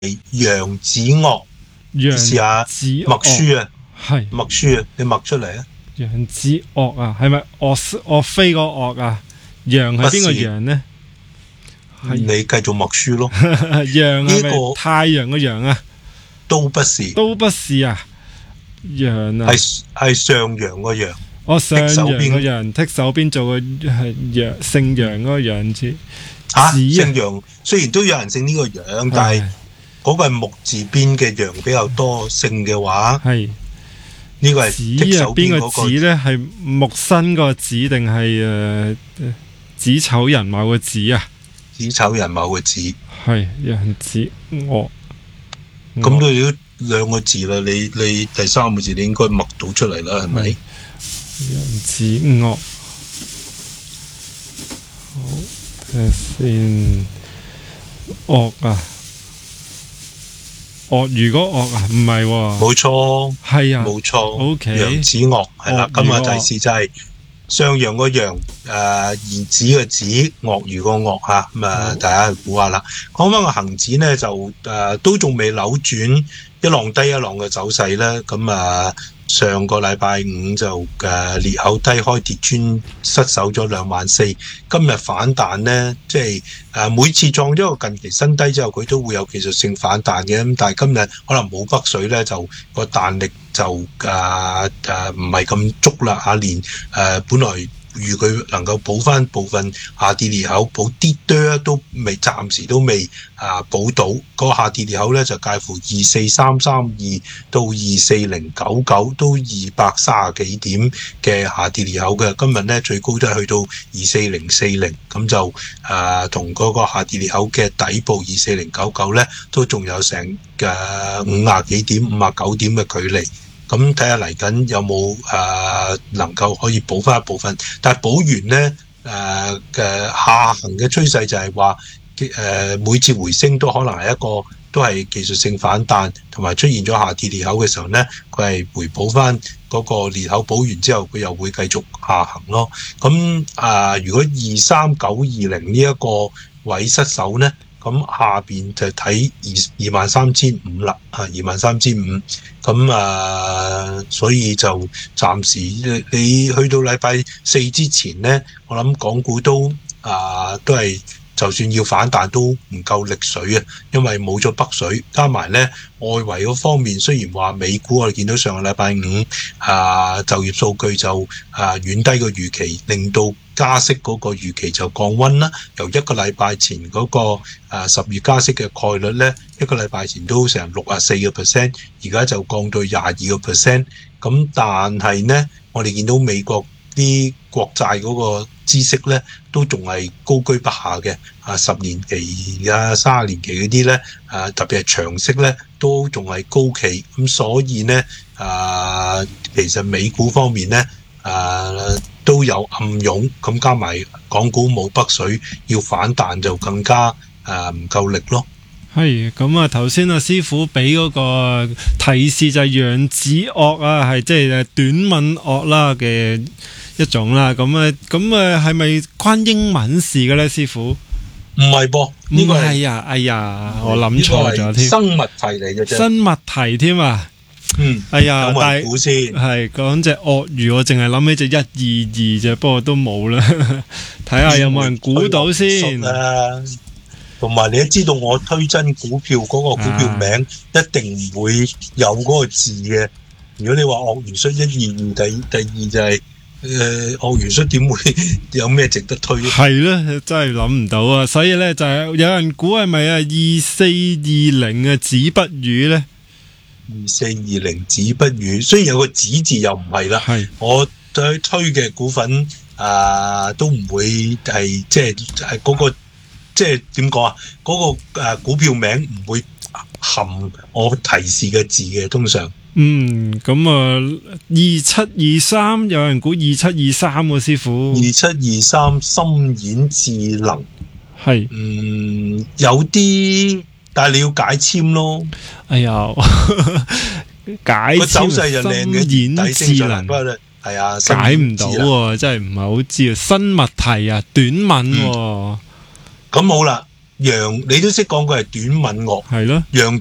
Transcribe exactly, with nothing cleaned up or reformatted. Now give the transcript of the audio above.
揚子樂， 揚試下子默書啊， 係默書啊，你默出嚟啊！ 揚子樂啊，係咪樂樂飛個樂啊？揚係邊個揚呢？ 你繼續默書咯。 陽係咪呢個太陽個陽啊？ 都不是， 都不是啊。陽啊， 係係上揚個揚。 我上剔手邊陽個陽，剔手邊做個係陽姓楊嗰個楊字。 嚇， 子啊姓楊雖然都有人姓呢個楊，但係嗰個係木字邊嘅楊比較多。姓嘅話， 係呢個係剔子啊， 手邊個邊嗰個子咧？係木生個子定係誒子丑寅卯個子啊？ 子丑寅卯嘅子， 係楊子我咁都要兩個字啦。你你第三個字你應該默到出嚟啦，係咪？ 楊子樂，好睇下先。樂啊，鱷魚嗰樂啊，唔係喎， 冇錯， 係啊， 冇錯。 OK 揚子樂係啦， 鱷魚今日提示就係上揚個揚，誒兒子嘅子，鱷魚個鱷嚇，咁啊大家估下啦。講翻個恒指呢，就誒、呃、都仲未扭轉一浪低一浪嘅走勢咧，咁啊上個禮拜五就誒、啊、裂口低開跌穿失守咗兩萬四，今日反彈呢，即係誒每次撞咗個近期新低之後，佢都會有技術性反彈嘅，咁但係今日可能冇北水咧，就個彈力就誒誒唔係咁足啦嚇，連誒、啊、本來預佢能夠補翻部分下跌裂口，補啲多都未，暫時都未啊補到。個下跌裂口咧就介乎二四三三二到二四零九九，都二百三十幾點嘅下跌裂口嘅。今日咧最高都係去到二四零四零，咁就啊同嗰個下跌裂口嘅底部二四零九九咧都仲有成嘅五廿幾點、五廿九點嘅距離。咁睇下嚟緊有冇誒、呃、能夠可以補翻一部分，但係補完呢誒嘅、呃、下行嘅趨勢就係話誒每次回升都可能係一個都係技術性反彈，同埋出現咗下跌裂口嘅時候呢，佢係回補翻嗰個裂口，補完之後佢又會繼續下行咯。咁啊、呃，如果二三九二零呢一個位失守呢？咁下邊就睇二二萬三千五啦，啊二萬三千五，咁啊，所以就暫時你去到禮拜四之前呢，我諗港股都啊都係就算要反彈都唔夠力水啊，因為冇咗北水，加埋呢外圍嗰方面，雖然話美股我哋見到上個禮拜五啊就業數據就啊遠低個預期，令到加息嗰個預期就降溫啦，由一個禮拜前嗰、那個誒、啊、十月加息嘅概率咧，一個禮拜前都成六啊四個 percent，而家就降到廿二個 percent。咁但係呢，我哋見到美國啲國債嗰個孳息咧，都仲係高居不下嘅。啊，十年期啊、三十年期嗰啲咧，啊特別係長息咧，都仲係高企。咁所以呢，啊其實美股方面咧，啊都有暗湧，咁加埋港股冇北水，要反彈就更加誒唔夠力咯。 係咁啊！頭先阿師傅俾嗰個提示就係揚子樂啊，係即係短吻樂啦嘅一種啦。咁啊，咁啊係咪關英文事嘅咧，師傅？ 唔係噃，呢個係啊，哎呀，我諗錯咗添。 生物題嚟嘅啫， 生物題添啊！ 嗯， 哎呀， 有冇人估先？ 係講隻鱷魚，我淨係諗起隻一二二啫，不過都冇啦。睇下有冇人估到先。 同埋你都知道，我推真股票嗰、那個股票名、啊、一定唔會有嗰個字嘅。如果你話鱷魚恤一二二，第第二就係誒鱷魚恤點會有咩值得推？ 係咧，真係諗唔到啊！所以咧就係、是、有人估係咪啊二四二零啊子不語咧？ 二四二零子不語，雖然有個子字又唔係啦。係我推推嘅股份啊、呃，都唔會係即係係嗰個。即係點講啊？嗰、那個誒、呃、股票名唔會含我提示嘅字嘅，通常。嗯，咁啊，二七二三有人估二七二三喎，師傅。二七二三深演智能係，嗯，有啲，但係你要解簽咯。哎呀，解個走勢就靚嘅，深演智能。係啊，解唔到喎，真係唔係好知啊。新物題啊，短文喎、啊。咁、嗯、好啦， 揚你都識講佢係短吻樂， 係咯。 揚